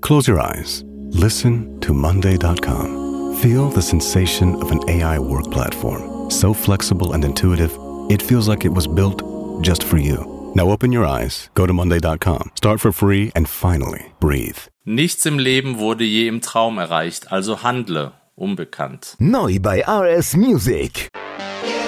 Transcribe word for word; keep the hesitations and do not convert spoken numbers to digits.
Close your eyes. Listen to Monday dot com. Feel the sensation of an A I work platform. So flexible and intuitive, it feels like it was built just for you. Now open your eyes, go to Monday dot com, start for free and finally breathe. Nichts im Leben wurde je im Traum erreicht, also handle, unbekannt. Neu bei R S Music.